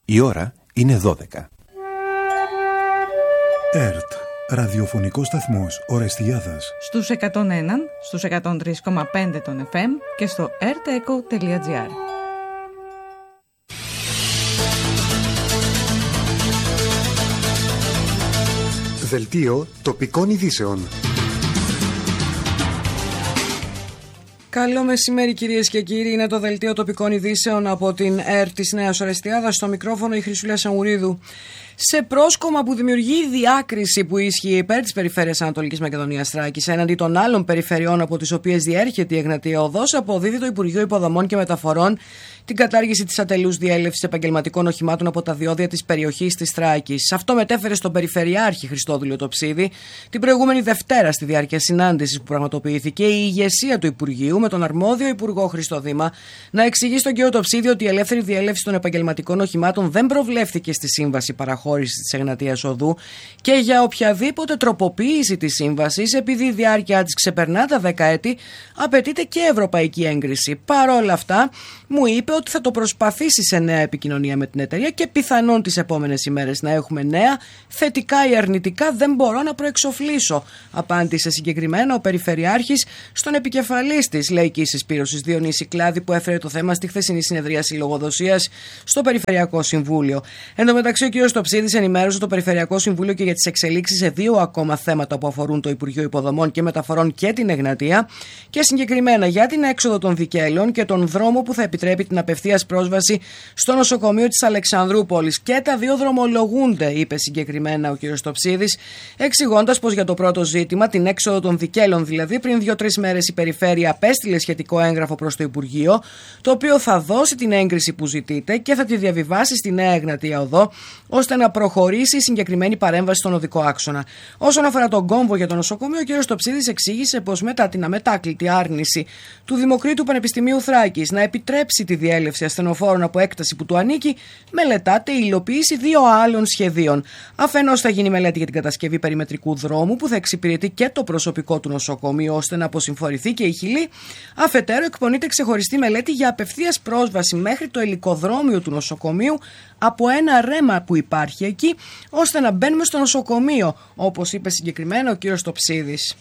Η ώρα είναι 12. ΕΡΤ, ραδιοφωνικός σταθμός Ορεστιάδας. Στους 101, στους 103,5 των FM και στο rteco.gr. Δελτίο τοπικών ειδήσεων. Καλό μεσημέρι κυρίες και κύριοι, είναι το Δελτίο τοπικών ειδήσεων από την ΕΡΤ της Νέας Ορεστιάδας. Στο μικρόφωνο η Χρυσούλα Σαμουρίδου. Σε πρόσκομμα που δημιουργεί η διάκριση που ισχύει υπέρ της περιφέρειας Ανατολικής Μακεδονίας Θράκης έναντι των άλλων περιφερειών από τις οποίες διέρχεται η Εγνατία Οδός, αποδίδει το Υπουργείο Υποδομών και Μεταφορών την κατάργηση της ατελούς διέλευσης επαγγελματικών οχημάτων από τα διόδια της περιοχής της Θράκης. Αυτό μετέφερε στον Περιφερειάρχη Χριστόδουλο Τοψίδη την προηγούμενη Δευτέρα, στη διάρκεια συνάντησης που πραγματοποιήθηκε, η ηγεσία του Υπουργείου με τον αρμόδιο Υπουργό Χρήστο Δήμα να εξηγεί στον κ. Τοψίδη ότι η ελεύθερη διέλευση των επαγγελματικών οχημάτων δεν προβλέφθηκε στη Σύμβαση Παραχώρησης της Εγνατίας Οδού και για οποιαδήποτε τροποποίηση της σύμβασης, επειδή η διάρκεια της ξεπερνά τα 10 έτη, απαιτείται και ευρωπαϊκή έγκριση. Παρ' όλα αυτά, μου είπε ότι θα το προσπαθήσει σε νέα επικοινωνία με την εταιρεία και πιθανόν τις επόμενες ημέρες να έχουμε νέα, θετικά ή αρνητικά δεν μπορώ να προεξοφλήσω, απάντησε συγκεκριμένα ο Περιφερειάρχης στον επικεφαλής της Λαϊκής Συσπήρωσης Διονύση Κλάδη, που έφερε το θέμα στη χθεσινή συνεδρίαση λογοδοσίας στο Περιφερειακό Συμβούλιο. Εν τω μεταξύ, ο κ. Τοψίδης ενημέρωσε το Περιφερειακό Συμβούλιο και για τις εξελίξεις σε 2 ακόμα θέματα που αφορούν το Υπουργείο Υποδομών και Μεταφορών και την Εγνατία, και συγκεκριμένα για την έξοδο των Δικέλων και τον δρόμο που θα επιτρέπει την απευθείας πρόσβαση στο νοσοκομείο της Αλεξανδρούπολης. Και τα 2 δρομολογούνται, είπε συγκεκριμένα ο κ. Τοψίδης, εξηγώντας πως για το πρώτο ζήτημα, την έξοδο των Δικέλων δηλαδή, πριν 2-3 μέρες η Περιφέρεια απέστειλε σχετικό έγγραφο προς το Υπουργείο, το οποίο θα δώσει την έγκριση που ζητείτε και θα τη διαβιβάσει στη Νέα Εγνατία Οδό, ώστε να προχωρήσει η συγκεκριμένη παρέμβαση στον οδικό άξονα. Όσον αφορά τον κόμβο για το νοσοκομείο, ο κ. Τοψίδης εξήγησε πως μετά την αμετάκλητη άρνηση του Δημοκρίτου Πανεπιστημίου Θράκης να επιτρέψει τη διέλευση ασθενοφόρων από έκταση που του ανήκει, μελετάται η υλοποίηση 2 άλλων σχεδίων. Αφενός θα γίνει μελέτη για την κατασκευή περιμετρικού δρόμου που θα εξυπηρετεί και το προσωπικό του νοσοκομείου ώστε να αποσυμφορηθεί και η χιλή. Αφετέρου, εκπονείται ξεχωριστή μελέτη για απευθείας πρόσβαση μέχρι το ελικοδρόμιο του νοσοκομείου από ένα ρέμα που υπάρχει εκεί, ώστε να μπαίνουμε στο νοσοκομείο, όπως είπε συγκεκριμένα ο κ. Τοψίδης.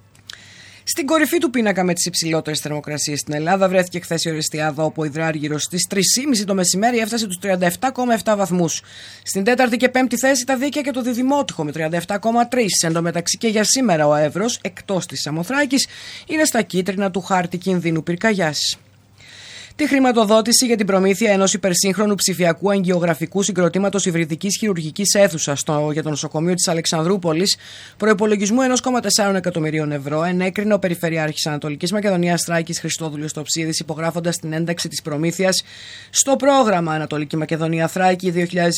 Στην κορυφή του πίνακα με τις υψηλότερες θερμοκρασίες στην Ελλάδα βρέθηκε χθες η Ορεστιάδα, όπου ο υδράργυρος στις 3.30 το μεσημέρι έφτασε τους 37,7 βαθμούς. Στην 4η και 5η θέση τα Δίκαια και το Διδημότυχο με 37,3. Εν τω μεταξύ και για σήμερα ο Εύρος, εκτός της Σαμοθράκης, είναι στα κίτρινα του χάρτη κινδύνου πυρκαγιάς. Τη χρηματοδότηση για την προμήθεια ενός υπερσύγχρονου ψηφιακού αγγιογραφικού συγκροτήματος υβριδικής χειρουργικής αίθουσας για το νοσοκομείο της Αλεξανδρούπολης, προϋπολογισμού 1,4 εκατομμυρίων ευρώ, ενέκρινε ο Περιφερειάρχης Ανατολικής Μακεδονίας Θράκης Χριστόδουλος Τοψίδης, υπογράφοντας την ένταξη της προμήθειας στο πρόγραμμα Ανατολική Μακεδονία Θράκη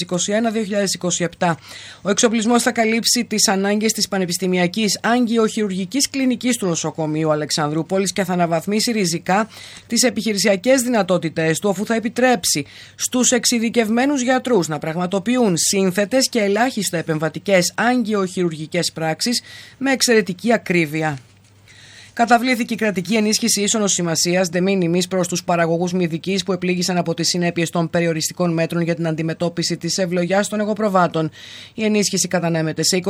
2021-2027. Ο εξοπλισμός θα καλύψει τις ανάγκες της πανεπιστημιακής αγγιοχειρουργικής κλινικής του νοσοκομείου Αλεξανδρούπολης και θα αναβαθμίσει ριζικά τις επιχειρησιακές δυνατότητες του, αφού θα επιτρέψει στους εξειδικευμένους γιατρούς να πραγματοποιούν σύνθετες και ελάχιστα επεμβατικές αγγιοχειρουργικές πράξεις με εξαιρετική ακρίβεια. Καταβλήθηκε η κρατική ενίσχυση ίσονος σημασίας de minimis προς τους παραγωγούς μυδικής που επλήγησαν από τις συνέπειες των περιοριστικών μέτρων για την αντιμετώπιση της ευλογιάς των εγωπροβάτων. Η ενίσχυση κατανέμεται σε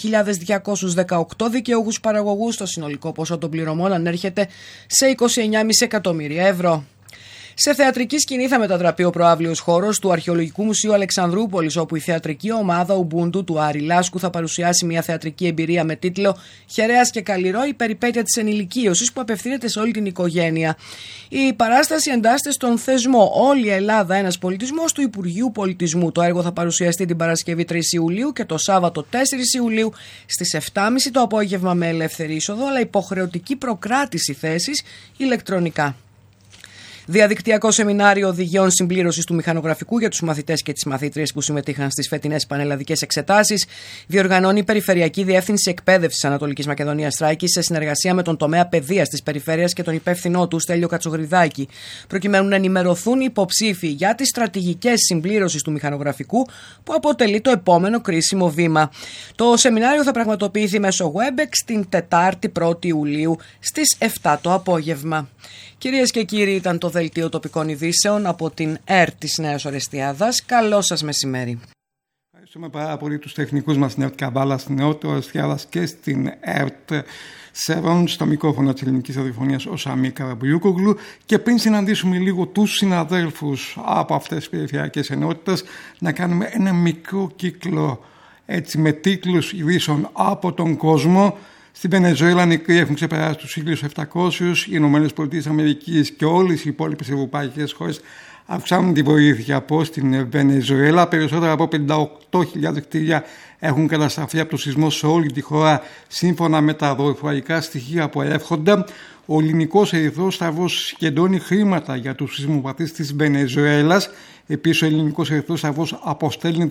26.218 δικαιούχους παραγωγούς. Το συνολικό ποσό των πληρωμών ανέρχεται σε 29,5 εκατομμύρια ευρώ. Σε θεατρική σκηνή θα μετατραπεί ο προαύλιος χώρος του Αρχαιολογικού Μουσείου Αλεξανδρούπολης, όπου η θεατρική ομάδα Ουμπούντου του Άρη Λάσκου θα παρουσιάσει μια θεατρική εμπειρία με τίτλο «Χερέας και Καλλιρό, η περιπέτεια της ενηλικίωσης», που απευθύνεται σε όλη την οικογένεια. Η παράσταση εντάσσεται στον θεσμό «Όλη η Ελλάδα, ένας πολιτισμός» του Υπουργείου Πολιτισμού. Το έργο θα παρουσιαστεί την Παρασκευή 3 Ιουλίου και το Σάββατο 4 Ιουλίου στις 7.30 το απόγευμα με ελεύθερη είσοδο, αλλά υποχρεωτική προκράτηση θέσης ηλεκτρονικά. Διαδικτυακό σεμινάριο οδηγιών συμπλήρωσης του μηχανογραφικού για τους μαθητές και τις μαθήτριες που συμμετείχαν στις φετινές πανελλαδικές εξετάσεις διοργανώνει η Περιφερειακή Διεύθυνση Εκπαίδευσης Ανατολικής Μακεδονίας Θράκης σε συνεργασία με τον τομέα παιδείας της Περιφέρειας και τον υπεύθυνό του Στέλιο Κατσογριδάκη, προκειμένου να ενημερωθούν οι υποψήφοι για τις στρατηγικές συμπλήρωσης του μηχανογραφικού, που αποτελεί το επόμενο κρίσιμο βήμα. Το σεμινάριο θα πραγματοποιηθεί μέσω WebEx την Τετάρτη 1η Ιουλίου στις 7 το απόγευμα. Κυρίες και κύριοι, ήταν το δελτίο τοπικών ειδήσεων από την ΕΡΤ της Νέας Ορεστιάδας. Καλό σας μεσημέρι. Ευχαριστούμε πάρα πολύ τους τεχνικούς μας στην ΕΡΤ Καβάλα, στην ΕΡΤ Ορεστιάδας και στην ΕΡΤ Σερών, στο μικρόφωνο της Ελληνικής Ραδιοφωνίας ο Σαμί Καραμπουλιούκογλου. Και πριν συναντήσουμε λίγο τους συναδέλφους από αυτές τις περιφερειακές ενότητες, να κάνουμε ένα μικρό κύκλο έτσι, με τίτλους ειδήσεων από τον κόσμο. Στην Βενεζουέλα νεκροί έχουν ξεπεράσει τους 1.700, οι ΗΠΑ και όλες οι υπόλοιπες ευρωπαϊκές χώρες αυξάνουν τη βοήθεια στην Βενεζουέλα. Περισσότερα από 58.000 κτίρια έχουν καταστραφεί από το σεισμό σε όλη τη χώρα, σύμφωνα με τα δορυφορικά στοιχεία που έρχονται. Ο Ελληνικός Ερυθρός Σταυρός συγκεντρώνει χρήματα για τους σεισμοπαθείς της Βενεζουέλας. Επίσης, ο Ελληνικός Ερυθρός Σταυρός αποστέλνει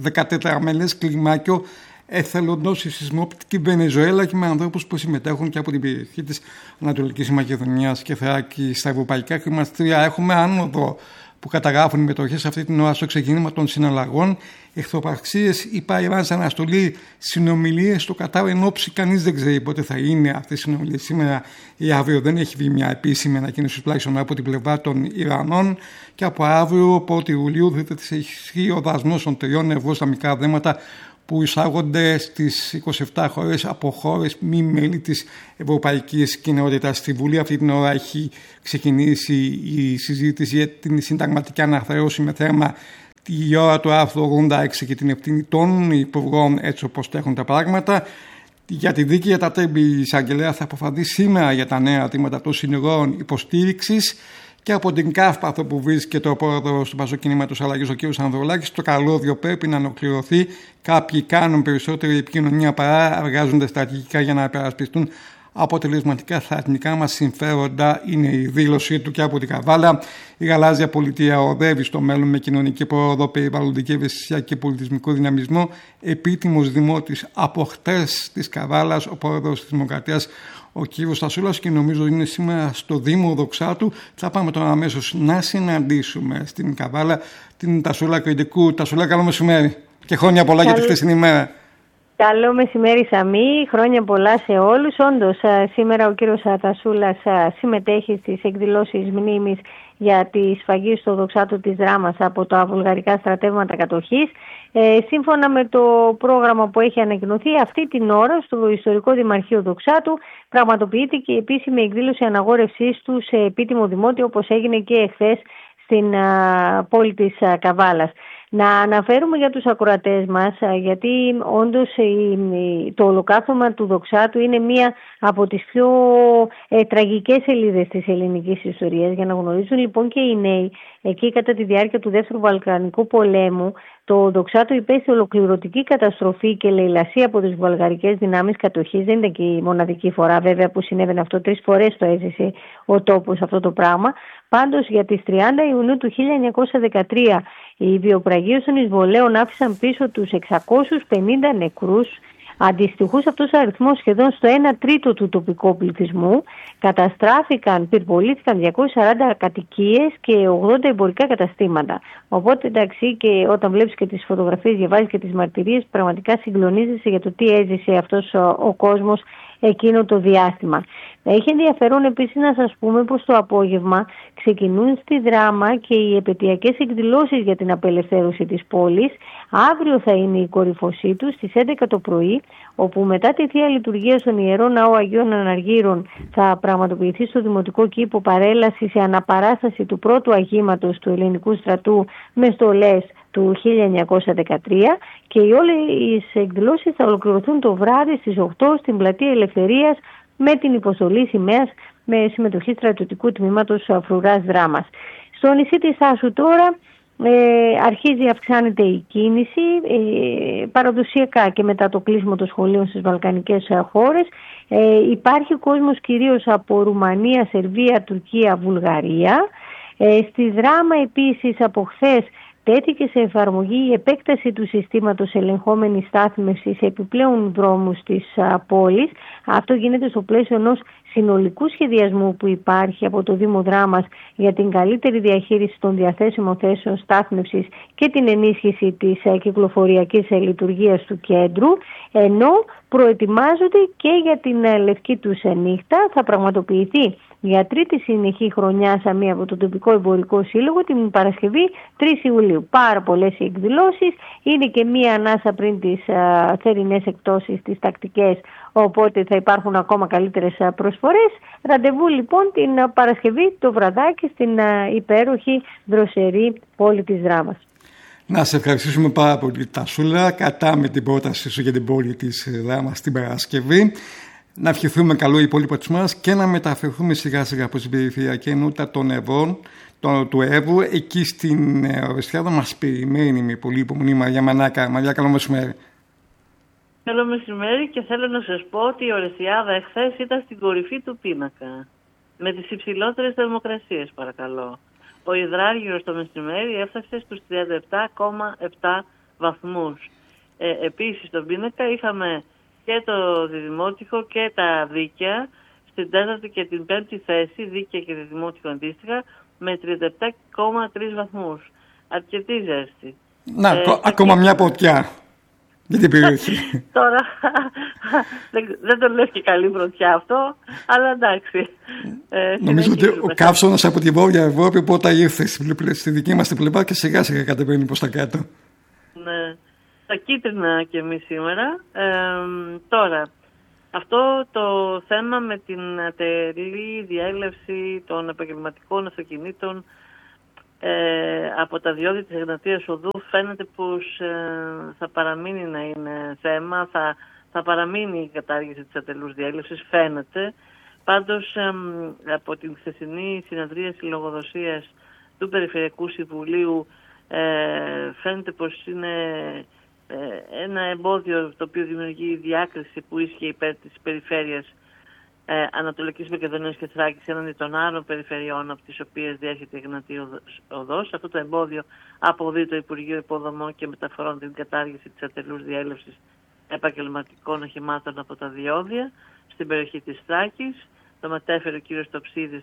14μελές κλιμάκιο εθελοντών στη σεισμόπτικη Βενεζουέλα και με ανθρώπους που συμμετέχουν και από την περιοχή της Ανατολικής Μακεδονίας και Θράκη. Στα ευρωπαϊκά χρηματιστήρια έχουμε άνοδο που καταγράφουν οι μετοχές αυτή την ώρα στο ξεκίνημα των συναλλαγών. Εχθροπραξίες, είπα, Ιράν σε αναστολή συνομιλίες στο Κατάρ εν ώψη. Κανείς δεν ξέρει πότε θα είναι αυτές οι συνομιλίες. Σήμερα ή αύριο δεν έχει βγει μια επίσημη ανακοίνωση, τουλάχιστον από την πλευρά των Ιρανών. Και από αύριο, 1η Ιουλίου, θα ισχύει ο δασμός των 3 ευρώ στα μικρά δέματα που εισάγονται στις 27 χώρες από χώρες μη μέλη της Ευρωπαϊκής Κοινότητας. Στη Βουλή αυτή την ώρα έχει ξεκινήσει η συζήτηση για την συνταγματική αναθεώρηση με θέμα τη ώρα του άρθρου 86 και την ευθύνη των υπουργών, έτσι όπως τρέχουν τα πράγματα. Για τη δίκη για τα τέμπη, η εισαγγελέα θα αποφανθεί σήμερα για τα νέα αιτήματα των συνηγόρων υποστήριξης. Και από την Καύπαθο που βρίσκεται ο πρόεδρος του Πασόκ Κινήματος Αλλαγής, ο κ. Ανδρουλάκης, το καλώδιο πρέπει να ολοκληρωθεί. Κάποιοι κάνουν περισσότερη επικοινωνία παρά εργάζονται στρατηγικά για να υπερασπιστούν αποτελεσματικά στα εθνικά μας συμφέροντα, είναι η δήλωσή του και από την Καβάλα. Η γαλάζια πολιτεία οδεύει στο μέλλον με κοινωνική πρόοδο, περιβαλλοντική ευαισθησία και πολιτισμικό δυναμισμό. Επίτιμος δημότης από χτες της Καβάλας, ο πρόεδρος της Δημοκρατίας, ο κύριος Τασούλας, και νομίζω είναι σήμερα στο Δήμο Δοξάτου. Θα πάμε τώρα αμέσως να συναντήσουμε στην Καβάλα την Τασούλα Κρητικού. Τασούλα, καλό μεσημέρι και χρόνια πολλά για τη χθεσινή μέρα. Καλό μεσημέρι, Σαμί. Χρόνια πολλά σε όλους. Όντως, σήμερα ο κύριος Τασούλας συμμετέχει στις εκδηλώσεις μνήμης για τη σφαγή στο Δοξάτου της Δράμας από τα βουλγαρικά στρατεύματα κατοχής. Σύμφωνα με το πρόγραμμα που έχει ανακοινωθεί, αυτή την ώρα στο Ιστορικό Δημαρχείο Δοξάτου πραγματοποιείται και η επίσημη εκδήλωση αναγόρευσής του σε επίτιμο δημότη, όπως έγινε και εχθές στην πόλη της Καβάλας. Να αναφέρουμε για τους ακροατές μας, γιατί όντως το ολοκαύτωμα του Δοξάτου είναι μία από τις πιο τραγικές σελίδες της ελληνικής ιστορίας. Για να γνωρίζουν λοιπόν και οι νέοι, εκεί κατά τη διάρκεια του Δεύτερου Βαλκανικού Πολέμου, το Δοξάτου υπέστη ολοκληρωτική καταστροφή και λαιλασία από τις βουλγαρικές δυνάμεις κατοχής. Δεν ήταν και η μοναδική φορά βέβαια που συνέβαινε αυτό, 3 φορές το έζησε ο τόπος αυτό το πράγμα. Πάντως για τις 30 Ιουνίου του 1913 οι βιοπραγίες των εισβολέων άφησαν πίσω τους 650 νεκρούς. Αντιστοιχούσε αυτός ο αριθμός σχεδόν στο 1/3 του τοπικού πληθυσμού. Καταστράφηκαν, πυρπολήθηκαν 240 κατοικίες και 80 εμπορικά καταστήματα. Οπότε εντάξει, και όταν βλέπεις και τις φωτογραφίες, διαβάζεις και τις μαρτυρίες, πραγματικά συγκλονίζεσαι για το τι έζησε αυτός ο κόσμος εκείνο το διάστημα. Έχει ενδιαφέρον επίσης να σας πούμε πως το απόγευμα ξεκινούν στη Δράμα και οι επαιτειακές εκδηλώσεις για την απελευθέρωση της πόλης. Αύριο θα είναι η κορυφωσή τους στις 11 το πρωί, όπου μετά τη Θεία Λειτουργία στον Ιερό Ναό Αγίων Αναργύρων θα πραγματοποιηθεί στο Δημοτικό Κήπο παρέλαση σε αναπαράσταση του πρώτου αγήματος του ελληνικού στρατού με στολές του 1913, και όλες οι εκδηλώσεις θα ολοκληρωθούν το βράδυ στις 8 στην Πλατεία Ελευθερίας με την υποστολή σημαίας με συμμετοχή στρατιωτικού τμήματος Φρουράς Δράμας. Στο νησί της Άσου τώρα αρχίζει, αυξάνεται η κίνηση παραδοσιακά και μετά το κλείσιμο των σχολείων στις βαλκανικές χώρες. Υπάρχει κόσμος κυρίως από Ρουμανία, Σερβία, Τουρκία, Βουλγαρία. Στη Δράμα επίσης από χθες τέθηκε σε εφαρμογή η επέκταση του συστήματος ελεγχόμενης στάθμευσης σε επιπλέον δρόμους της πόλης. Αυτό γίνεται στο πλαίσιο ενός συνολικού σχεδιασμού που υπάρχει από το Δήμο Δράμας για την καλύτερη διαχείριση των διαθέσιμων θέσεων στάθμευσης και την ενίσχυση της κυκλοφοριακής λειτουργίας του κέντρου, ενώ προετοιμάζονται και για την Λευκή τους νύχτα. Θα πραγματοποιηθεί για τρίτη συνεχή χρονιά μία από το τοπικό εμπορικό σύλλογο την Παρασκευή 3 Ιουλίου. Πάρα πολλές οι εκδηλώσεις, είναι και μία ανάσα πριν τις θερινές εκτόσεις, τις τακτικές, οπότε θα υπάρχουν ακόμα καλύτερες προσφορές. Ραντεβού λοιπόν την Παρασκευή το βραδάκι στην υπέροχη δροσερή πόλη της Δράμας. Να σε ευχαριστήσουμε πάρα πολύ, Τασούλα, κατά με την πρόταση σου για την πόλη της Δράμας την Παρασκευή. Να ευχηθούμε καλό υπόλοιπο της μέρας και να μεταφερθούμε σιγά σιγά από την περιφερειακή ενότητα των Ευρών, του Εύρου. Εκεί στην Ορεστιάδα μας περιμένει με πολύ υπομονή η Μαρία Μανάκα. Μαρία, καλό μεσημέρι. Καλό μεσημέρι, και θέλω να σας πω ότι η Ορεστιάδα εχθές ήταν στην κορυφή του πίνακα. Με τις υψηλότερες θερμοκρασίες, παρακαλώ. Ο υδράργυρος το μεσημέρι έφτασε στους 37,7 βαθμούς. Επίσης στον πίνακα είχαμε και το διδημότυχο και τα δίκαια στην 4η και την 5η θέση, δίκαια και διδημότυχο αντίστοιχα, με 37,3 βαθμούς. Αρκετή ζέστη. Να, ακόμα μια πρωτιά για την περιοχή. Τώρα δεν το λες και καλή πρωτιά αυτό, αλλά εντάξει. Νομίζω ότι ο καύσωνας από τη Βόρεια Ευρώπη οπότε ήρθε στη δική μας την πλευρά και σιγά σιγά κατεβαίνει προς τα κάτω. Ναι. Τα κίτρινα και εμείς σήμερα. Τώρα, αυτό το θέμα με την ατελή διέλευση των επαγγελματικών αυτοκινήτων από τα διόδια της Εγνατίας Οδού φαίνεται πως θα παραμείνει να είναι θέμα, θα παραμείνει η κατάργηση της ατελούς διέλευσης, φαίνεται. Πάντως από την χθεσινή συνεδρίαση λογοδοσίας του Περιφερειακού Συμβουλίου φαίνεται πως είναι ένα εμπόδιο το οποίο δημιουργεί διάκριση που ίσχυε υπέρ της περιφέρειας Ανατολικής Μακεδονίας και Θράκης έναντι των άλλων περιφερειών από τις οποίες διέρχεται η Εγνατία Οδός. Αυτό το εμπόδιο αποδεί το Υπουργείο Υποδομών και Μεταφορών την κατάργηση της ατελούς διέλευσης επαγγελματικών οχημάτων από τα διόδια στην περιοχή της Θράκης. Το μετέφερε ο κύριος Τοψίδης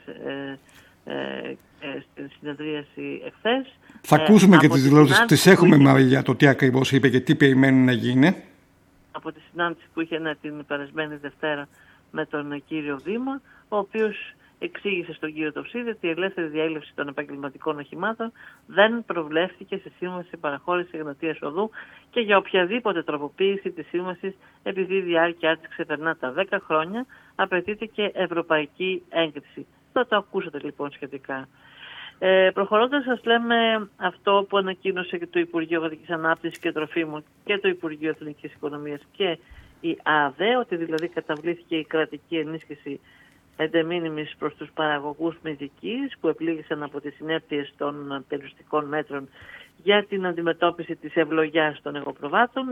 στην συνεδρίαση εχθές. Θα ακούσουμε και τις δηλώσεις, τις έχουμε Μαρία για το τι ακριβώς είπε και τι περιμένει να γίνει. Από τη συνάντηση που είχε την περασμένη Δευτέρα με τον κύριο Δήμα, ο οποίος εξήγησε στον κύριο Τοψίδη ότι η ελεύθερη διέλευση των επαγγελματικών οχημάτων δεν προβλέφθηκε στη Σύμβαση Παραχώρησης Εγνατίας Οδού και για οποιαδήποτε τροποποίηση της σύμβασης, επειδή η διάρκεια της ξεπερνά τα 10 χρόνια, απαιτείται και ευρωπαϊκή έγκριση. Θα το ακούσατε λοιπόν σχετικά. Προχωρώντας, σας λέμε αυτό που ανακοίνωσε και το Υπουργείο Αγροτικής Ανάπτυξης και Τροφίμων και το Υπουργείο Εθνικής Οικονομίας και η ΑΔΕ, ότι δηλαδή καταβλήθηκε η κρατική ενίσχυση εντεμίνιμης προς τους παραγωγούς μυδικής που επλήγησαν από τις συνέπειες των περιοριστικών μέτρων για την αντιμετώπιση της ευλογιάς των εγωπροβάτων.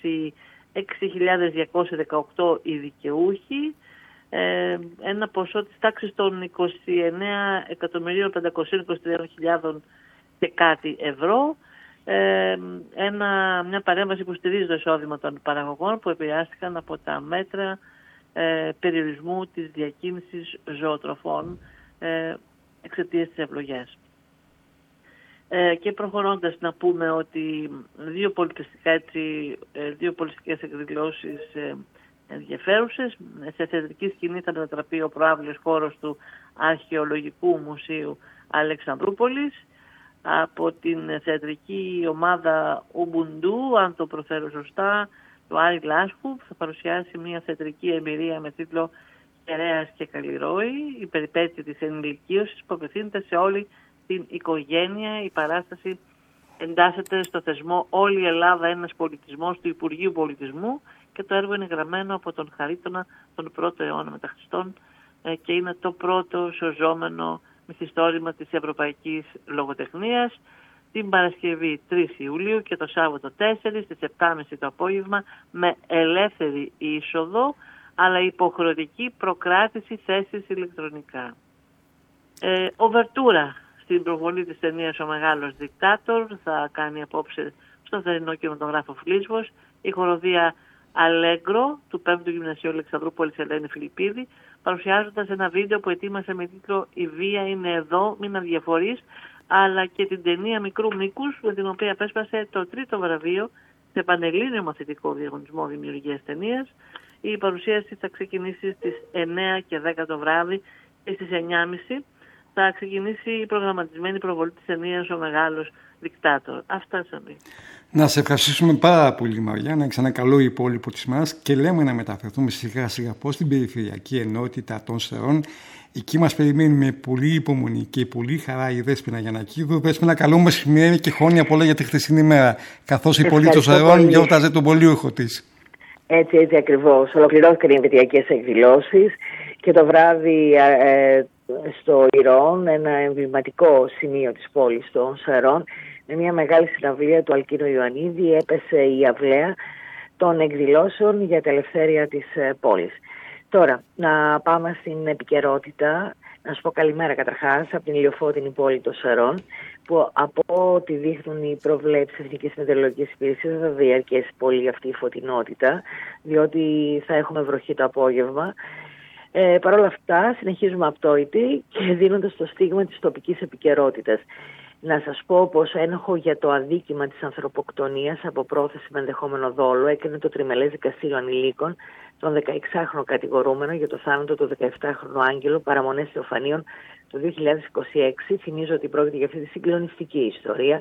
26.218 οι δικαιούχοι, ένα ποσό της τάξης των 29.523.000 και κάτι ευρώ. Μια παρέμβαση που στηρίζει το εισόδημα των παραγωγών που επηρεάστηκαν από τα μέτρα περιορισμού της διακίνησης ζωοτροφών εξαιτίας της ευλογιάς. Και προχωρώντας, να πούμε ότι δύο πολιτιστικές εκδηλώσεις ενδιαφέρουσες. Σε θεατρική σκηνή θα μετατραπεί ο προαύλιος χώρος του Αρχαιολογικού Μουσείου Αλεξανδρούπολης από την θεατρική ομάδα Ουμπουντού, αν το προφέρω σωστά, του Άρη Λάσχου, που θα παρουσιάσει μια θεατρική εμπειρία με τίτλο «Κεραίας και Καλλιρόη», η περιπέτεια της ενηλικίωσης που απευθύνεται σε όλη την οικογένεια. Η παράσταση εντάσσεται στο θεσμό «Όλη η Ελλάδα ένας πολιτισμός» του Υπουργείου Πολιτισμού και το έργο είναι γραμμένο από τον Χαρίτωνα τον 1ο αιώνα μετά Χριστόν και είναι το πρώτο σωζόμενο μυθιστόρημα της ευρωπαϊκής λογοτεχνίας. Την Παρασκευή 3 Ιουλίου και το Σάββατο 4 στις 7.30 το απόγευμα με ελεύθερη είσοδο αλλά υποχρεωτική προκράτηση θέσης ηλεκτρονικά. Οβερτούρα στην προβολή της ταινίας «Ο Μεγάλος Δικτάτορ» θα κάνει απόψε στο θερινό κινηματογράφο Φλίσβος η χοροδία Αλέγκρο του 5ου Γυμνασίου Αλεξανδρούπολης Ελένη Φιλιππίδη, παρουσιάζοντας ένα βίντεο που ετοίμασε με τίτλο «Η βία είναι εδώ, μην αδιαφορείς», αλλά και την ταινία μικρού μήκους, με την οποία απέσπασε το 3ο βραβείο σε πανελλήνιο μαθητικό διαγωνισμό δημιουργίας ταινίας. Η παρουσίαση θα ξεκινήσει στις 9 και 10 το βράδυ και στις 9.30 θα ξεκινήσει η προγραμματισμένη προβολή της ταινίας «Ο Μεγάλος Δικτάτορ». Αυτά, Σαμί. Να σε ευχαριστήσουμε πάρα πολύ, Μαριά, να έχεις ένα καλό υπόλοιπο της ημέρας και λέμε να μεταφερθούμε σιγά σιγά προς την Περιφερειακή Ενότητα των Σερών. Εκεί μας περιμένει με πολύ υπομονή και πολύ χαρά η Δέσποινα Γιαννακίδου. Δέσποινα, καλό μεσημέρι και χρόνια πολλά για τη χθεσινή μέρα, καθώς η πόλη των Σερών γιόρταζε τον πολίουχο της. Έτσι ακριβώς. Ολοκληρώθηκαν οι επαιτειακές εκδηλώσεις και το βράδυ στο Ηρών, ένα εμβληματικό σημείο της πόλης των Σερών, με μια μεγάλη συναυλία του Αλκίνου Ιωαννίδη, έπεσε η αυλαία των εκδηλώσεων για τα ελευθέρια της πόλης. Τώρα, να πάμε στην επικαιρότητα. Να σου πω καλημέρα καταρχάς από την ηλιοφώτινη πόλη των Σερών, που από ό,τι δείχνουν οι προβλέψεις Εθνικής Μετεωρολογικής Υπηρεσίας θα διαρκέσει πολύ αυτή η φωτεινότητα, διότι θα έχουμε βροχή το απόγευμα. Παρ' όλα αυτά συνεχίζουμε απτόητοι και δίνοντας το στίγμα της τοπικής επικαιρότητας. Να σας πω πως ένοχο για το αδίκημα της ανθρωποκτονίας από πρόθεση με ενδεχόμενο δόλο έκανε το Τριμελές Δικαστήριο Ανηλίκων τον 16χρονο κατηγορούμενο για το θάνατο του 17χρονου Άγγελο παραμονές Θεοφανίων το 2026. Θυμίζω ότι πρόκειται για αυτή τη συγκλονιστική ιστορία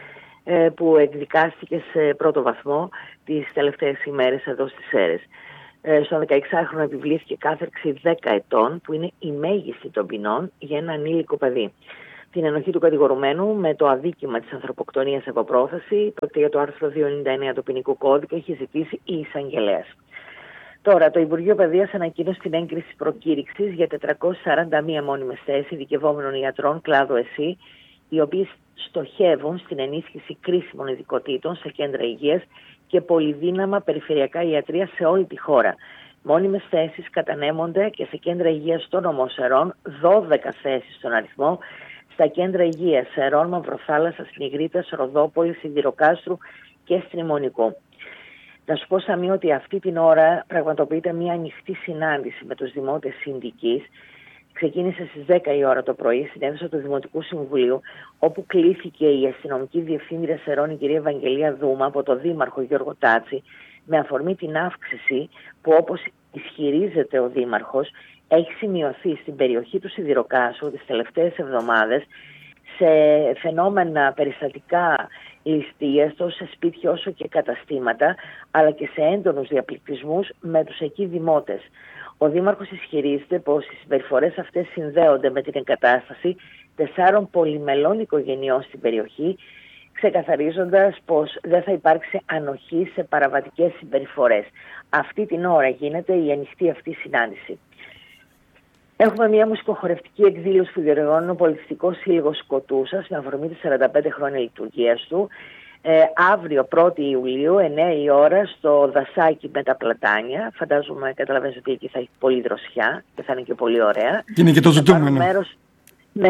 που εκδικάστηκε σε πρώτο βαθμό τις τελευταίες ημέρες εδώ στις Σέρρες. Στον 16χρονο επιβλήθηκε κάθερξη 10 ετών, που είναι η μέγιστη των ποινών για ένα ανήλικο παιδί. Την ενοχή του κατηγορουμένου με το αδίκημα της ανθρωποκτονίας από πρόθεση, πρόκειται για το άρθρο 299 του ποινικού κώδικα, έχει ζητήσει η εισαγγελέας. Τώρα, το Υπουργείο Παιδείας ανακοίνωσε την έγκριση προκήρυξης για 441 μόνιμες θέσεις ειδικευόμενων ιατρών κλάδο ΕΣΥ, οι οποίοι στοχεύουν στην ενίσχυση κρίσιμων ειδικοτήτων σε κέντρα υγείας και πολυδύναμα περιφερειακά ιατρία σε όλη τη χώρα. Μόνιμες θέσεις κατανέμονται και σε κέντρα υγείας των νομών Σερών, 12 θέσεις στον αριθμό, στα κέντρα υγείας Σερών, Μαυροθάλασσας, Νιγρίτας, Ροδόπολης, Σιδηροκάστρου και Στριμονικού. Να σου πω, Σαμί, ότι αυτή την ώρα πραγματοποιείται μια ανοιχτή συνάντηση με τους δημότες συνδικής. Ξεκίνησε στις 10 η ώρα το πρωί στην αίθουσα του Δημοτικού Συμβουλίου, όπου κλήθηκε η αστυνομική διευθύντρια Σερών, η κυρία Ευαγγελία Δούμα, από τον Δήμαρχο Γιώργο Τάτσι, με αφορμή την αύξηση που, όπως ισχυρίζεται ο Δήμαρχος, έχει σημειωθεί στην περιοχή του Σιδηροκάσου τις τελευταίες εβδομάδες σε φαινόμενα περιστατικά ληστείας τόσο σε σπίτια όσο και καταστήματα, αλλά και σε έντονους διαπληκτισμούς με τους εκεί δημότες. Ο Δήμαρχος ισχυρίζεται πως οι συμπεριφορές αυτές συνδέονται με την εγκατάσταση 4 πολυμελών οικογενειών στην περιοχή, ξεκαθαρίζοντας πως δεν θα υπάρξει ανοχή σε παραβατικές συμπεριφορές. Αυτή την ώρα γίνεται η ανοιχτή αυτή συνάντηση. Έχουμε μια μουσικοχορευτική εκδήλωση που διοργανώνει ο Πολιτιστικός Σύλλογος Σκοτούσας με αφορμή τις 45 χρόνια λειτουργίας του. Αύριο 1η Ιουλίου, 9 η ώρα, στο Δασάκι με τα Πλατάνια. Φαντάζομαι, καταλαβαίνετε ότι εκεί θα έχει πολύ δροσιά και θα είναι και πολύ ωραία. Είναι και το ζητούμενο. Με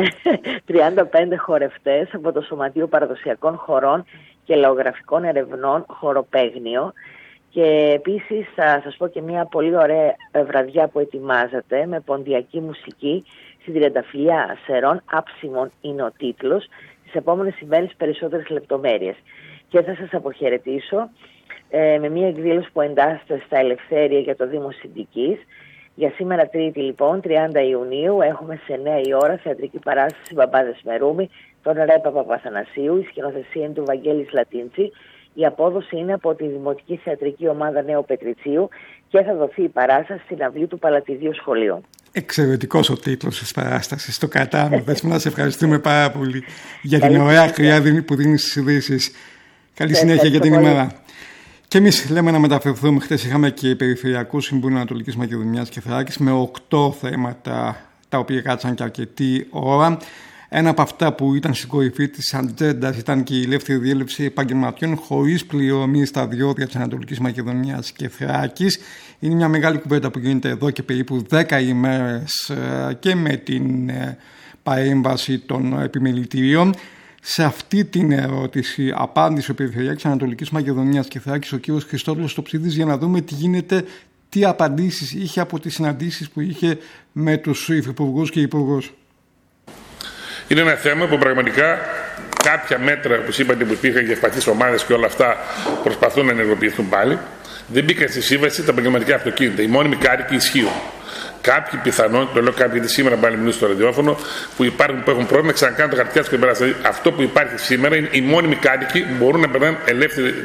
35 χορευτές από το Σωματείο Παραδοσιακών Χορών και Λαογραφικών Ερευνών Χοροπαίγνιο. Και επίσης θα σας πω και μια πολύ ωραία βραδιά που ετοιμάζεται με ποντιακή μουσική στην Τριανταφυλλιά Σερών, άψιμον είναι ο τίτλος. Τις επόμενες ημέρες περισσότερες λεπτομέρειες. Και θα σας αποχαιρετήσω με μια εκδήλωση που εντάσσεται στα Ελευθέρια για το Δήμο Συνδικής. Για σήμερα Τρίτη λοιπόν, 30 Ιουνίου, έχουμε σε 9 η ώρα θεατρική παράσταση Μπαμπάδες Μερούμι, τον Ρέπα Παπαθανασίου, η σκηνοθεσία είναι του Βαγγέλης Λατίντσι. Η απόδοση είναι από τη Δημοτική Θεατρική Ομάδα Νέου Πετριτσίου και θα δοθεί η παράσταση στην αυλή του Παλατιδίου Σχολείου. Εξαιρετικός ο τίτλος της παράστασης. Το κατάμε. Να σε ευχαριστούμε πάρα πολύ για την ωραία χρειά που δίνεις στις ειδήσεις. Καλή συνέχεια για την ημέρα. Και εμείς λέμε να μεταφερθούμε. Χθες είχαμε και Περιφερειακό Συμβούλιο Ανατολικής Μακεδονίας και Θράκης με 8 θέματα τα οποία κάτσαν και αρκετή ώρα. Ένα από αυτά που ήταν στην κορυφή της ατζέντας ήταν και η ελεύθερη διέλευση επαγγελματιών χωρίς πληρωμή στα διόδια της Ανατολικής Μακεδονίας και Θράκης. Είναι μια μεγάλη κουβέντα που γίνεται εδώ και περίπου 10 ημέρες και με την παρέμβαση των επιμελητηρίων. Σε αυτή την ερώτηση απάντησε ο Περιφερειάρχης Ανατολικής Μακεδονίας και Θράκης, ο κ. Χριστόδουλος Τοψίδης, για να δούμε τι γίνεται, τι απαντήσεις είχε από τις συναντήσεις που είχε με τους υφυπουργούς και υπουργούς. Είναι ένα θέμα που πραγματικά κάποια μέτρα, όπως είπατε, που υπήρχαν για ευπαθείς ομάδες και όλα αυτά, προσπαθούν να ενεργοποιηθούν πάλι. Δεν μπήκαν στη σύμβαση τα επαγγελματικά αυτοκίνητα. Οι μόνιμοι κάτοικοι ισχύουν. Κάποιοι πιθανόν, το λέω κάποιοι γιατί σήμερα πάλι μιλούν στο ραδιόφωνο, που έχουν πρόβλημα να ξανακάνουν το χαρτιά του και περάσει. Δηλαδή, αυτό που υπάρχει σήμερα είναι οι μόνιμοι κάτοικοι που μπορούν να περνάνε ελεύθερη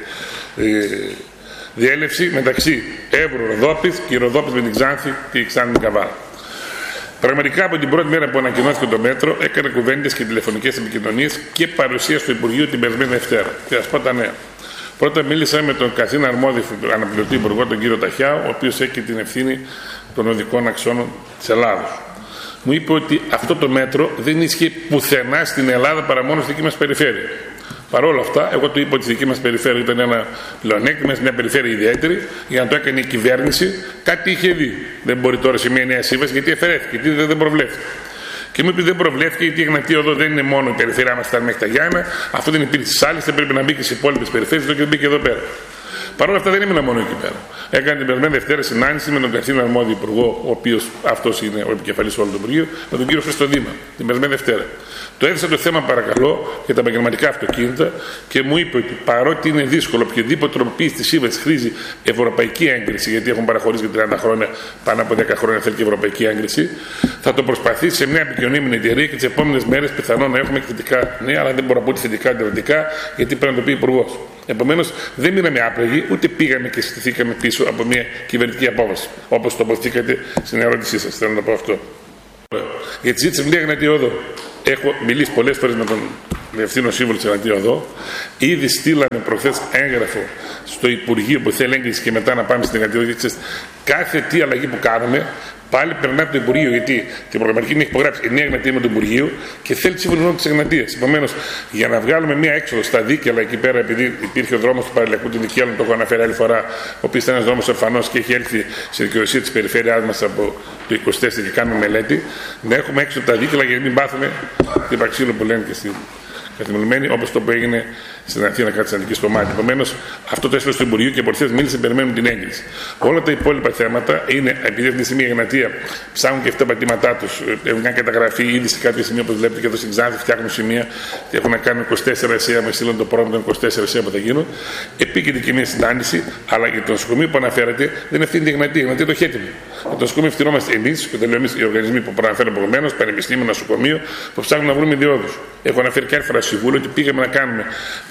διέλευση μεταξύ Εύρου Ροδόπης και Ροδόπης με την Ξάνθη και η Ξάνθη με την Καβάλα. Πραγματικά από την πρώτη μέρα που ανακοινώθηκε το μέτρο, έκανε κουβέντες και τηλεφωνικές επικοινωνίες και παρουσία στο Υπουργείο την περασμένη Δευτέρα. Και θα σας πω τα νέα. Πρώτα μίλησα με τον καθήλυνα αρμόδιο αναπληρωτή υπουργό, τον κύριο Ταχιά, ο οποίος έχει την ευθύνη των οδικών αξώνων της Ελλάδος. Μου είπε ότι αυτό το μέτρο δεν ισχύει πουθενά στην Ελλάδα παρά μόνο στη δική μας περιφέρεια. Παρ' όλα αυτά, εγώ του είπα ότι η δική μας περιφέρεια ήταν ένα πλεονέκτημα, μια περιφέρεια ιδιαίτερη, για να το έκανε η κυβέρνηση, κάτι είχε δει. Δεν μπορεί τώρα σε μια νέα σύμβαση, γιατί αφαιρέθηκε, γιατί δεν προβλέφθηκε. Και μου είπε δεν προβλέφθηκε, γιατί η Εγνατία Οδό δεν είναι μόνο η περιφέρειά μας, φτάνει μέχρι τα Γιάννα, αυτό δεν υπήρχε στις άλλες, δεν πρέπει να μπει και στις υπόλοιπες περιφέρειες, και δεν μπήκε εδώ πέρα. Παρ' όλα αυτά δεν έμεινα μόνο εκεί πέρα. Έκανε την περασμένη Δευτέρα συνάντηση με τον καθήλυνα αρμόδιο υπουργό, ο οποίος αυτός είναι ο επικεφαλής όλου του Υπουργείου, με τον κύριο Χριστοδήμα, την περασμένη Δευτέρα. Το έθεσα το θέμα, παρακαλώ, για τα επαγγελματικά αυτοκίνητα και μου είπε ότι παρότι είναι δύσκολο, οποιοδήποτε τροποποίηση τη σύμβαση χρήζει ευρωπαϊκή έγκριση, γιατί έχουν παραχωρήσει για 30 χρόνια, πάνω από 10 χρόνια θέλει και ευρωπαϊκή έγκριση, θα το προσπαθήσει σε μια επικοινωνία με την εταιρεία και τις επόμενες μέρες πιθανόν να έχουμε θετικά νέα, αλλά δεν μπορώ να πω θετικά ή αρνητικά, γιατί πρέπει να το πει ο Υπουργός. Επομένως, δεν μείναμε άπλαγοι, ούτε πήγαμε και στηθήκαμε πίσω από μια κυβερνητική απόφαση, όπως τοποθετήκατε στην ερώτησή σας. Θέλω να το πω αυτό. Για τη ζήτηση με Εγνατία Οδό. Έχω μιλήσει πολλές φορές με τον Διευθύνων Σύμβουλο της Εγνατία Οδό. Ήδη στείλαμε προχθές έγγραφο στο Υπουργείο που θέλει έγκριση και μετά να πάμε στην Εγνατία Οδό. Κάθε τι αλλαγή που κάνουμε, πάλι περνάει από το Υπουργείο. Γιατί την προγραμματική έχει υπογράψει η Νέα Εγνατία με το Υπουργείο και θέλει τη σύμβουλο της Εγνατίας. Επομένως, για να βγάλουμε μία έξοδο στα δίκαια, εκεί πέρα, επειδή υπήρχε ο δρόμος του Παραλιακού του Δικαίου, το έχω αναφέρει άλλη φορά, ο οποίος ήταν ένας δρόμος ορφανός και έχει έλθει στη δικαιοσύνη της περιφέρειάς μας από το 24 και κάνουμε μελέτη, να έχουμε έξοδο τα δίκαια για να μην πάθουμε την παξίλο που λένε και στην καθημερινή, όπως το που έγινε στην Αθήνα κάτι της Αντικής στο Μάτι. Επομένως, αυτό το έστειλε στο Υπουργείο και από χθες μίλησε, περιμένουν την έγκριση. Όλα τα υπόλοιπα θέματα είναι, επειδή αυτή τη στιγμή η Εγνατία ψάχνουν και αυτά τα πατήματά τους, έχουν κάνει καταγραφή ήδη σε κάποια σημεία που βλέπετε και εδώ στην Ξάνθη, φτιάχνουν σημεία και έχουν να κάνουν 24 ΕΣΕΑ, με στείλουν το πρόγραμμα των 24 ΕΣΕΑ που θα γίνουν. Επίκειται και μια συνάντηση, αλλά για το νοσοκομείο που αναφέρατε δεν ευθύνεται η Εγνατία. Η Εγνατία το χέτιμο. Για το νοσοκομείο ευθυνόμαστε εμείς, και το λέω εμείς οι οργανισμοί που προαναφέρω προηγουμένως, πανεπιστήμιο, νοσοκομείο, που ψάχνουν να βρούμε διόδους. Έχω αναφέρει και άλλη φορά στο Συμβούλιο ότι πήγαμε να κάνουμε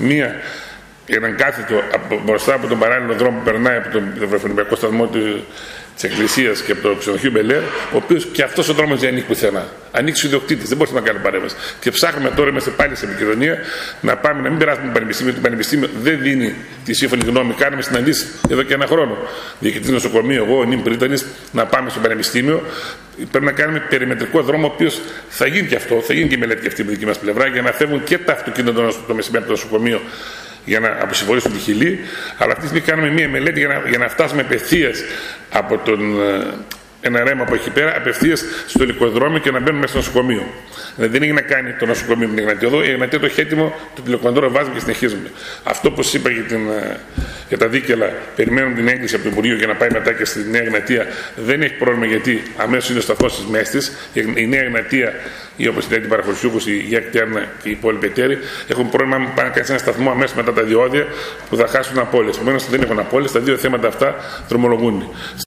έναν κάθετο μπροστά από τον παράλληλο δρόμο που περνάει από τον βρεφονιπιακό σταθμό της Εκκλησίας και από το ξενοδοχείο Μπελέρ, ο οποίος και αυτός ο δρόμος δεν ανήκει πουθενά. Ανήκει στους ιδιοκτήτες, δεν μπορούμε να κάνουμε παρέμβαση. Και ψάχνουμε τώρα, είμαστε πάλι σε επικοινωνία, να πάμε να μην περάσουμε το Πανεπιστήμιο. Το Πανεπιστήμιο δεν δίνει τη σύμφωνη γνώμη. Κάνουμε συναντήσεις εδώ και ένα χρόνο. Διοικητής νοσοκομείου, εγώ, ο νυν πρίτανης, να πάμε στο Πανεπιστήμιο. Πρέπει να κάνουμε περιμετρικό δρόμο, ο οποίος θα γίνει και αυτό, θα γίνει και η μελέτη και αυτή από τη δική μας πλευρά, για να φεύγουν και τα αυτοκίνητα το μεσημέρι από το νοσοκομείο για να αποσυμφορήσουν τη Χιλή. Αλλά αυτή τη στιγμή κάνουμε μία μελέτη για να φτάσουμε απευθείας από ένα ρέμα από εκεί πέρα, απευθείας στο ελικοδρόμιο και να μπαίνουμε μέσα στο νοσοκομείο. Δηλαδή δεν έχει να κάνει το νοσοκομείο με την Εγνατία Οδό. Η Εγνατία το έχει έτοιμο, το τηλεκοντρόλ βάζουμε και συνεχίζουμε. Αυτό που σας είπα για τα δίκαια, περιμένουμε την έγκριση από το Υπουργείο για να πάει μετά και στη Νέα Εγνατία. Δεν έχει πρόβλημα, γιατί αμέσως είναι ο σταθμός της Μέστης. Η Νέα Εγνατία, ή όπως λέει την Παραχωρησιούχος, η Γεια Κτέρνα και οι υπόλοιποι εταίροι, έχουν πρόβλημα να πάνε να κάνει ένα σταθμό αμέσως μετά τα διόδια που θα χάσουν απώλειες. Επομένως δεν έχουν απώλειες, τα δύο θέματα αυτά δρομολογούνται.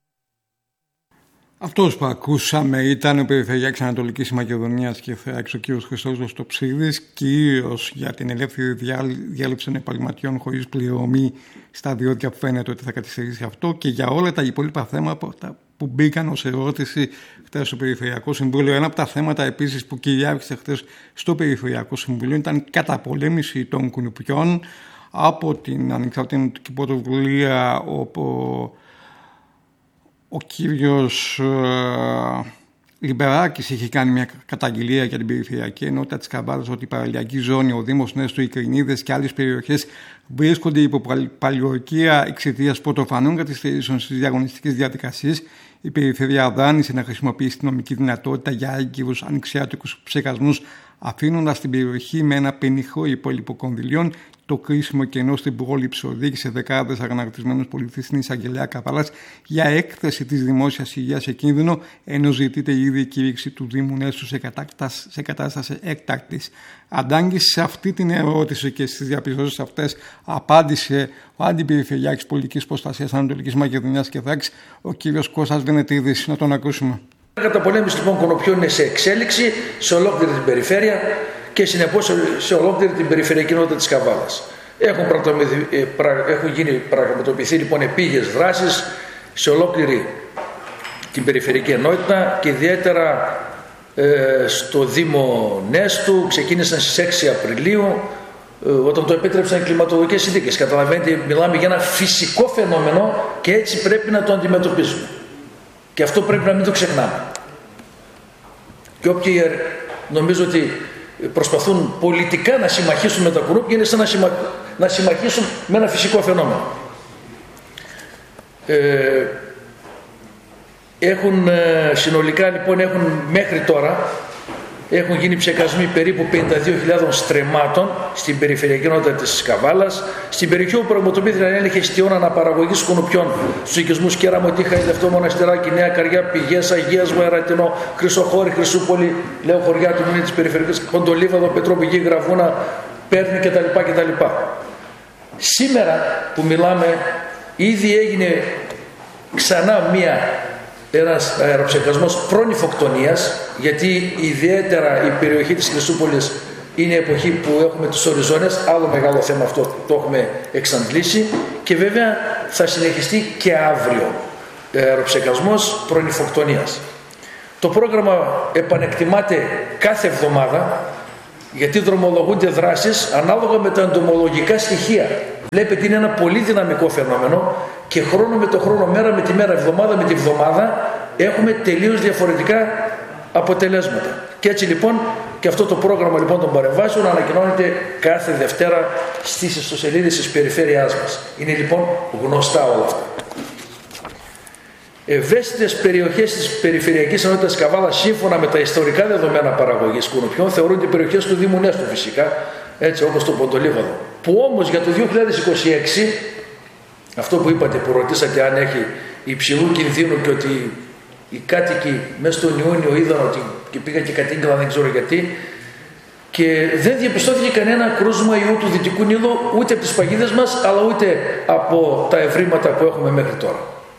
Αυτός που ακούσαμε ήταν ο Περιφερειάρχης Ανατολικής Μακεδονίας και Θράκης, ο κ. Χριστόδουλος Τοψίδης, κυρίως για την ελεύθερη διάλειψη των επαγγελματιών χωρίς πληρωμή στα διόδια που φαίνεται ότι θα καθυστερήσει αυτό, και για όλα τα υπόλοιπα θέματα που μπήκαν ως ερώτηση χθες στο Περιφερειακό Συμβούλιο. Ένα από τα θέματα επίσης που κυριάρχησε χθες στο Περιφερειακό Συμβούλιο ήταν η καταπολέμηση των κουνουπιών από την ανεξάρτητη πρωτοβουλία, όπου ο κύριος Λιμπεράκης είχε κάνει μια καταγγελία για την περιφερειακή ενότητα της Καμπάρας ότι η παραλιακή ζώνη, ο Δήμος Νέστο, οι Κρινίδες και άλλες περιοχές βρίσκονται υπό παλιορκία εξαιτίας πρωτοφανών καθυστερήσεων στις διαγωνιστικές διαδικασίες. Η περιφέρεια δάνεισε να χρησιμοποιήσει την νομική δυνατότητα για έγκυρους ανοιξιάτικους ψεκασμούς αφήνοντας την περιοχή με ένα πενιχρό υπόλοιπο κονδυλίων. Το κρίσιμο κενό στην πρόληψη οδήγησε δεκάδες αγανακτισμένους πολίτες στην εισαγγελέα Καβάλας για έκθεση της δημόσιας υγείας σε κίνδυνο, ενώ ζητείται ήδη η κήρυξη του Δήμου Νέστου σε κατάσταση έκτακτης ανάγκης. Σε αυτή την ερώτηση και στις διαπιστώσεις αυτές απάντησε ο Αντιπεριφερειάρχης Πολιτικής Προστασίας Ανατολικής Μακεδονίας και Θράκης, ο κ. Κώστας Βενετίδης. Να τον ακούσουμε. Η καταπολέμηση λοιπόν κονοπιών είναι σε εξέλιξη σε ολόκληρη την περιφέρεια και συνεπώς σε ολόκληρη την περιφερειακή ενότητα της Καβάλας. Έχουν πραγματοποιηθεί λοιπόν επίγειες δράσεις σε ολόκληρη την περιφερειακή ενότητα και ιδιαίτερα στο Δήμο Νέστου. Ξεκίνησαν στις 6 Απριλίου όταν το επέτρεψαν οι κλιματολογικές συνθήκες. Καταλαβαίνετε, μιλάμε για ένα φυσικό φαινόμενο και έτσι πρέπει να το αντιμετωπίζουμε. Και αυτό πρέπει να μην το ξεχνάμε. Και όποιοι νομίζω ότι προσπαθούν πολιτικά να συμμαχίσουν με τα κουνούπια είναι σαν να συμμαχίσουν με ένα φυσικό φαινόμενο. Συνολικά λοιπόν μέχρι τώρα έχουν γίνει ψεκασμοί περίπου 52.000 στρεμμάτων στην περιφερειακή ενότητα της Καβάλας. Στην περιοχή όπου πραγματοποιήθηκαν έλεγχοι εστιών αναπαραγωγής κουνουπιών στους οικισμούς Κέραμο, Τύχα, Ηλευτό, Μοναστηράκι, Νέα Καριά, Πηγές, Αγίας, Βαερατινό, Χρυσοχώρη, Χρυσούπολη, λέω χωριά του Μουνί της περιφερειακής, Ποντολίβαδο, Πετρόπηγη, Γραβούνα, Πέρνη κτλ. Σήμερα που μιλάμε ήδη έγινε ξανά ένας αεροψεκασμός προνυφοκτονίας, γιατί ιδιαίτερα η περιοχή της Χρυσούπολης είναι η εποχή που έχουμε τους οριζόνες, άλλο μεγάλο θέμα αυτό, το έχουμε εξαντλήσει, και βέβαια θα συνεχιστεί και αύριο αεροψεκασμός προνυφοκτονίας. Το πρόγραμμα επανεκτιμάται κάθε εβδομάδα, γιατί δρομολογούνται δράσεις ανάλογα με τα εντομολογικά στοιχεία. Βλέπετε, είναι ένα πολύ δυναμικό φαινόμενο και χρόνο με το χρόνο, μέρα με τη μέρα, εβδομάδα με τη βδομάδα έχουμε τελείως διαφορετικά αποτελέσματα. Και έτσι λοιπόν και αυτό το πρόγραμμα λοιπόν των παρεμβάσεων ανακοινώνεται κάθε Δευτέρα στις ιστοσελίδες της περιφέρειάς μας. Είναι λοιπόν γνωστά όλα αυτά. Ευαίσθητες περιοχές της περιφερειακής ενότητας Καβάλας, σύμφωνα με τα ιστορικά δεδομένα παραγωγής κουνουπιών, θεωρούνται περιοχές του Δήμου Νέστου φυσικά, έτσι όπως το Ποντολίβαδο, που όμως για το 2026, αυτό που είπατε, που ρωτήσατε αν έχει υψηλού κινδύνου και ότι οι κάτοικοι μέσα στον Ιούνιο είδαν ότι και πήγαν και κατήγγελαν, δεν ξέρω γιατί, και δεν διαπιστώθηκε κανένα κρούσμα ιού του Δυτικού Νείλου ούτε από τις παγίδες μας, αλλά ούτε από τα ευρήματα που έχουμε μέχρι τώρα.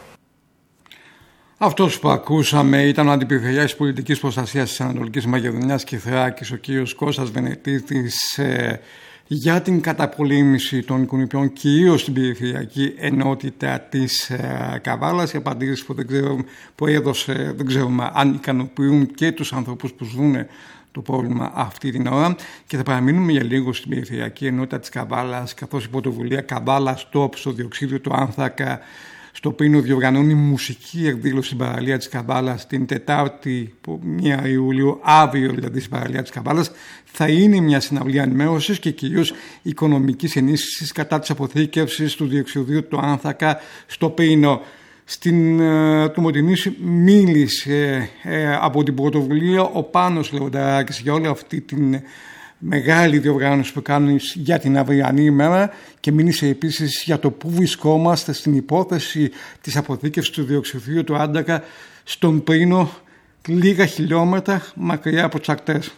Αυτός που ακούσαμε ήταν ο Αντιπεριφερειάρχης Πολιτικής Προστασίας της Ανατολικής Μακεδονίας και Θράκης, ο κ. Κώστας Βενετίδης, για την καταπολέμηση των κουνουπιών, κυρίως στην περιφερειακή ενότητα της Καβάλας. Οι απαντήσεις που έδωσε δεν ξέρουμε αν ικανοποιούν και τους ανθρώπους που ζουν το πρόβλημα αυτή την ώρα. Και θα παραμείνουμε για λίγο στην περιφερειακή ενότητα της Καβάλας, καθώς η πρωτοβουλία Καβάλα Stop στο διοξείδιο του άνθρακα, στο οποίο διοργανώνει μουσική εκδήλωση στην παραλία της Καβάλας την Τετάρτη 1 Ιουλίου, αύριο δηλαδή στην παραλία της Καβάλας, θα είναι μια συναυλία ενημέρωσης και κυρίως οικονομικής ενίσχυσης κατά της αποθήκευσης του διοξειδίου του άνθρακα στο Πίνο. Στην Κομωτινής μίλησε από την πρωτοβουλία ο Πάνος Λεονταράκης για όλη αυτή την μεγάλη διοργάνωση που κάνουν για την αυριανή ημέρα και μίλησε επίσης για το που βρισκόμαστε στην υπόθεση της αποθήκευσης του διοξειδίου του άνθρακα στον Πρίνο, λίγα χιλιόμετρα μακριά από τις ακτές.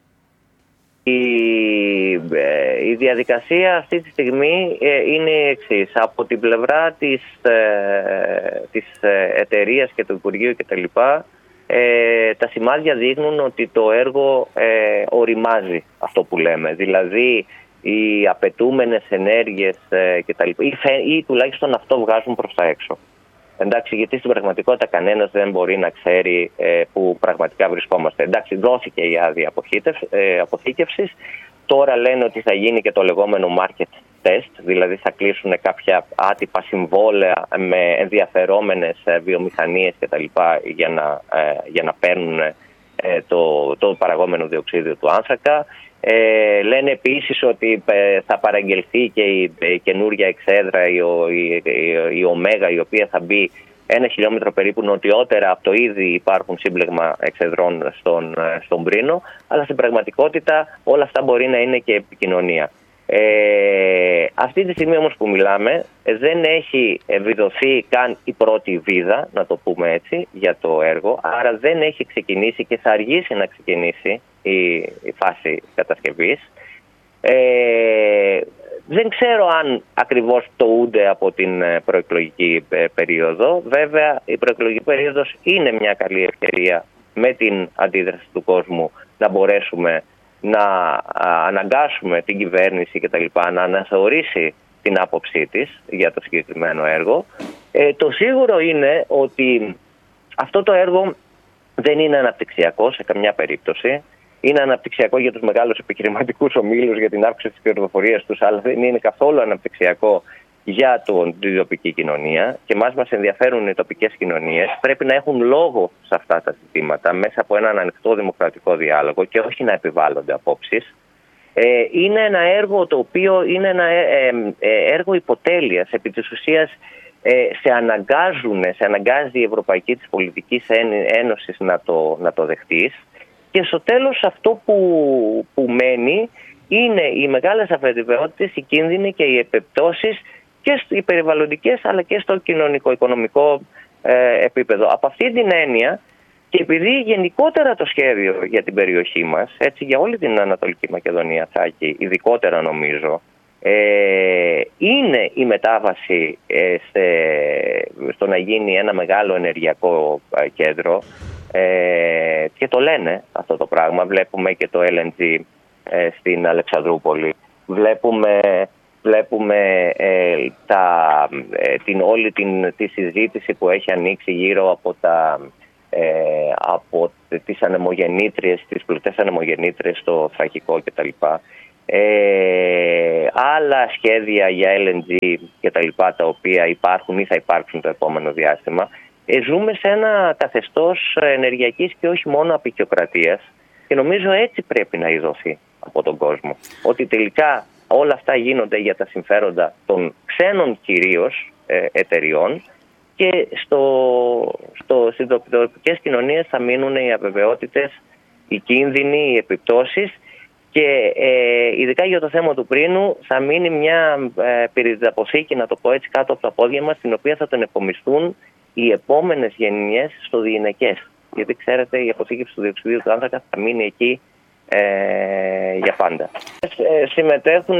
Η διαδικασία αυτή τη στιγμή είναι η εξής. Από την πλευρά της εταιρείας και του Υπουργείου κτλ. Τα σημάδια δείχνουν ότι το έργο οριμάζει, αυτό που λέμε. Δηλαδή οι απαιτούμενες ενέργειες κτλ. Ή τουλάχιστον αυτό βγάζουν προς τα έξω. Εντάξει, γιατί στην πραγματικότητα κανένας δεν μπορεί να ξέρει που πραγματικά βρισκόμαστε. Εντάξει, δόθηκε η άδεια αποθήκευσης. Τώρα λένε ότι θα γίνει και το λεγόμενο market test, δηλαδή θα κλείσουν κάποια άτυπα συμβόλαια με ενδιαφερόμενες βιομηχανίες κτλ. Για να παίρνουν το παραγόμενο διοξείδιο του άνθρακα. Λένε επίσης ότι θα παραγγελθεί και η καινούργια εξέδρα, η Ωμέγα, η οποία θα μπει 1 χιλιόμετρο περίπου νοτιότερα από το ήδη υπάρχουν σύμπλεγμα εξεδρών στον Πρίνο, αλλά στην πραγματικότητα όλα αυτά μπορεί να είναι και επικοινωνία. Αυτή τη στιγμή όμως που μιλάμε δεν έχει ευηδοθεί καν η πρώτη βίδα, να το πούμε έτσι, για το έργο, άρα δεν έχει ξεκινήσει και θα αργήσει να ξεκινήσει η φάση κατασκευής. Δεν ξέρω αν ακριβώς πτωούνται από την προεκλογική περίοδο. Βέβαια η προεκλογική περίοδος είναι μια καλή ευκαιρία με την αντίδραση του κόσμου να μπορέσουμε να αναγκάσουμε την κυβέρνηση και τα λοιπά να αναθεωρήσει την άποψή της για το συγκεκριμένο έργο. Το σίγουρο είναι ότι αυτό το έργο δεν είναι αναπτυξιακό σε καμιά περίπτωση. Είναι αναπτυξιακό για τους μεγάλους επιχειρηματικούς ομίλους, για την αύξηση της κερδοφορίας τους, αλλά δεν είναι καθόλου αναπτυξιακό για την τοπική κοινωνία. Και μας ενδιαφέρουν οι τοπικές κοινωνίες. Πρέπει να έχουν λόγο σε αυτά τα ζητήματα μέσα από έναν ανοιχτό δημοκρατικό διάλογο και όχι να επιβάλλονται απόψεις. Είναι ένα έργο το οποίο είναι ένα έργο υποτέλειας. Επί της ουσίας σε αναγκάζει η Ευρωπαϊκή της Πολιτικής Ένωσης να το δεχτείς. Και στο τέλος αυτό που μένει είναι οι μεγάλες αβεβαιότητες, οι κίνδυνοι και οι επιπτώσεις και οι περιβαλλοντικές αλλά και στο κοινωνικό-οικονομικό επίπεδο. Από αυτή την έννοια και επειδή γενικότερα το σχέδιο για την περιοχή μας, έτσι για όλη την Ανατολική Μακεδονία Θάκη, ειδικότερα νομίζω, είναι η μετάβαση στο να γίνει ένα μεγάλο ενεργειακό κέντρο, και το λένε αυτό το πράγμα. Βλέπουμε και το LNG στην Αλεξανδρούπολη. Βλέπουμε όλη τη συζήτηση που έχει ανοίξει γύρω από τις ανεμογεννήτριες, τις πλωτές ανεμογεννήτριες στο Θρακικό κτλ. Άλλα σχέδια για LNG κτλ. Τα οποία υπάρχουν ή θα υπάρξουν το επόμενο διάστημα. Ζούμε σε ένα καθεστώς ενεργειακής και όχι μόνο απεικιοκρατίας και νομίζω έτσι πρέπει να ειδωθεί από τον κόσμο. Ότι τελικά όλα αυτά γίνονται για τα συμφέροντα των ξένων κυρίως εταιριών και στις τοπικές κοινωνίες θα μείνουν οι αβεβαιότητες, οι κίνδυνοι, οι επιπτώσεις και ειδικά για το θέμα του Πρίνου θα μείνει μια πυρηδαποθήκη, να το πω έτσι, κάτω από τα πόδια μας, την οποία θα τον επομισθούν οι επόμενες γενιές στο διηνεκές. Γιατί ξέρετε, η αποθήκευση του διοξειδίου του άνθρακα θα μείνει εκεί για πάντα. Συμμετέχουν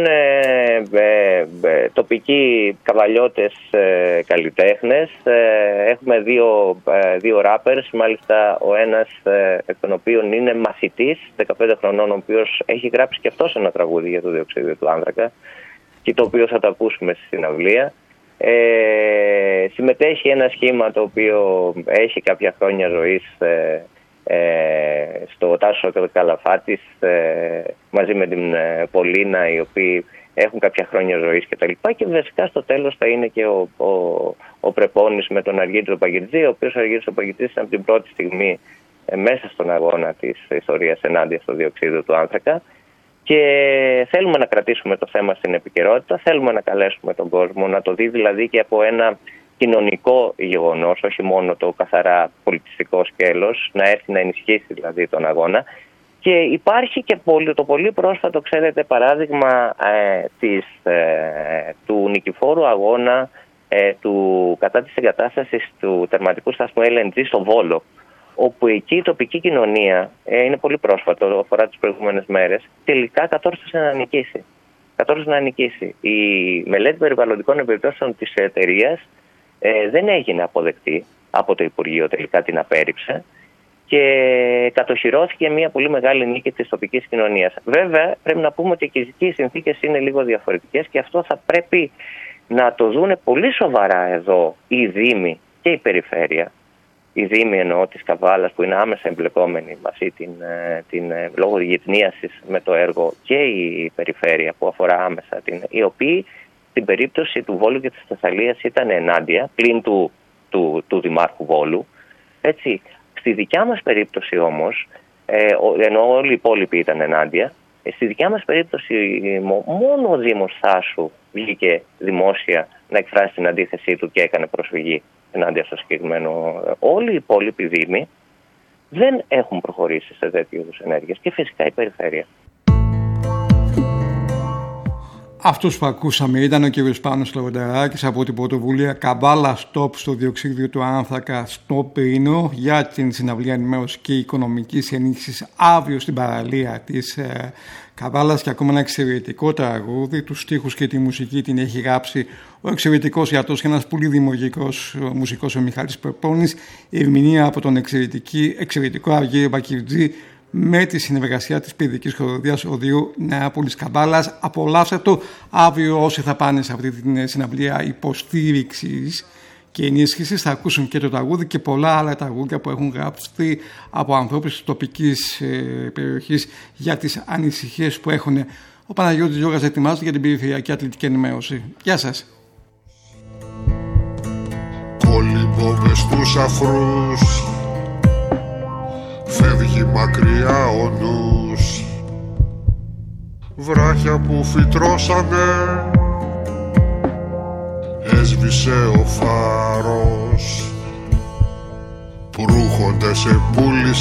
τοπικοί καβαλιώτες καλλιτέχνες. Έχουμε δύο rappers, μάλιστα ο ένας εκ των οποίων είναι μαθητής, 15 χρονών, ο οποίος έχει γράψει και αυτός ένα τραγούδι για το διοξείδιο του άνθρακα και το οποίο θα το ακούσουμε στη συναυλία. Συμμετέχει ένα σχήμα το οποίο έχει κάποια χρόνια ζωής στο Τάσο Καλαφάτης μαζί με την Πολίνα, οι οποίοι έχουν κάποια χρόνια ζωής κτλ. Και βασικά στο τέλος θα είναι και ο Πρεπόνης με τον Αργύρη Παγγιτζή, ο οποίος ο Αργύρης Παγγιτζής από την πρώτη στιγμή μέσα στον αγώνα της ιστορίας ενάντια στο διοξείδιο του άνθρακα. Και θέλουμε να κρατήσουμε το θέμα στην επικαιρότητα, θέλουμε να καλέσουμε τον κόσμο να το δει δηλαδή και από ένα κοινωνικό γεγονός, όχι μόνο το καθαρά πολιτιστικό σκέλος, να έρθει να ενισχύσει δηλαδή τον αγώνα. Και υπάρχει και το πολύ πρόσφατο, ξέρετε, παράδειγμα του νικηφόρου αγώνα κατά της εγκατάστασης του τερματικού σταθμού LNG στο Βόλο, όπου εκεί η τοπική κοινωνία, είναι πολύ πρόσφατο, αφορά τις προηγούμενες μέρες, τελικά κατόρθωσε να νικήσει. Η μελέτη περιβαλλοντικών επιπτώσεων της εταιρείας δεν έγινε αποδεκτή από το Υπουργείο, τελικά την απέρριψε και κατοχυρώθηκε μια πολύ μεγάλη νίκη της τοπικής κοινωνίας. Βέβαια, πρέπει να πούμε ότι και οι συνθήκες είναι λίγο διαφορετικές και αυτό θα πρέπει να το δούνε πολύ σοβαρά εδώ οι Δήμοι και η Περιφέρεια. Οι Δήμοι εννοώ της Καβάλας που είναι άμεσα εμπλεκόμενοι με αυτή την λόγω γυτνίασης με το έργο και η Περιφέρεια που αφορά άμεσα οι οποίοι στην περίπτωση του Βόλου και της Θεσσαλίας ήταν ενάντια, πλην του Δημάρχου Βόλου. Έτσι, στη δικιά μας περίπτωση όμως, ενώ όλοι οι υπόλοιποι ήταν ενάντια, στη δικιά μας περίπτωση μόνο ο Δήμος Θάσου βγήκε δημόσια να εκφράσει την αντίθεσή του και έκανε προσφυγή ενάντια στο συγκεκριμένο. Όλοι οι υπόλοιποι δήμοι δεν έχουν προχωρήσει σε τέτοιου είδους ενέργειες και φυσικά η περιφέρεια. Αυτός που ακούσαμε ήταν ο κ. Πάνος Λεβεντεράκης από την πρωτοβουλία Καμπάλα Stop στο διοξείδιο του άνθρακα στο Πυρηνό για την συναυλία ενημέρωσης και οικονομικής ενίσχυσης αύριο στην παραλία της Καβάλας, και ακόμα ένα εξαιρετικό τραγούδι. Τους στίχους και τη μουσική την έχει γράψει ο εξαιρετικός ιατρός και ένας πολύ δημιουργικός μουσικός ο Μιχάλης Περπώνης, η ερμηνεία από τον εξαιρετικό Αργύριο Μπακυρτζή με τη συνεργασία της παιδικής χοροδίας Οδείου Νεάπολης Καμπάλας. Απολαύστε το αύριο όσοι θα πάνε σε αυτή την συναυλία υποστήριξης και ενίσχυσης. Θα ακούσουν και το τραγούδι και πολλά άλλα τραγούδια που έχουν γράψει από ανθρώπους της τοπικής περιοχής για τις ανησυχίες που έχουν. Ο Παναγιώτης Γιώργας ετοιμάζεται για την περιφερειακή αθλητική ενημέρωση. Γεια σας. Κολυμπώ μες στους αφρούς, φεύγει μακριά ο νους, βράχια που φυτρώσανε, έσβησε ο φάρος, που ρούχονται σε πουλί